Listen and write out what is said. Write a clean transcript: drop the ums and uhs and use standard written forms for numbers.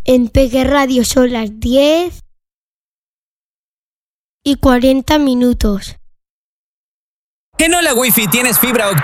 En Peque Radio son las 10:40. En Hola Wi-Fi tienes fibra óptica